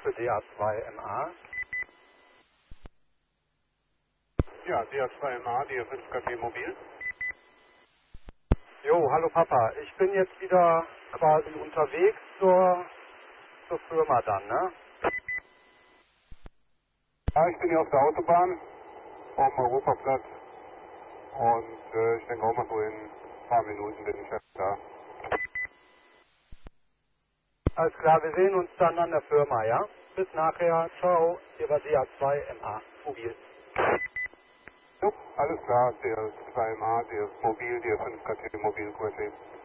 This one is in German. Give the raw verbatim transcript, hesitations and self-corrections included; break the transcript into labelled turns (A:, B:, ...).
A: für D A zwei M A.
B: Ja, D A zwei M A, D A fünf K T mobil.
A: Jo, hallo Papa. Ich bin jetzt wieder quasi unterwegs zur, zur Firma dann, ne?
B: Ja, ich bin hier auf der Autobahn, auf dem Europaplatz und äh, ich denke auch mal so in ein paar Minuten bin ich jetzt da.
A: Alles klar, wir sehen uns dann an der Firma, ja? Bis nachher. Ciao. Hier war D A zwei M A. Mobil.
B: Jo, alles klar, D A zwei M A, D A mobil, D A fünf K T mobil, Q S E.